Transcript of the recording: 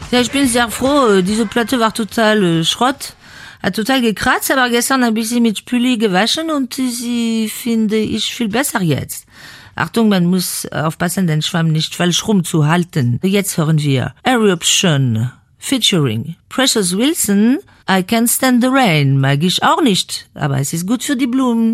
Ja, ich bin sehr froh. Diese Platte war total Schrott. Hat total gekratzt, aber gestern ein bisschen mit Spüli gewaschen und sie finde ich viel besser jetzt. Achtung, man muss aufpassen, den Schwamm nicht falsch rumzuhalten. Jetzt hören wir Eruption featuring Precious Wilson. I Can't Stand the Rain. Mag ich auch nicht, aber es ist gut für die Blumen.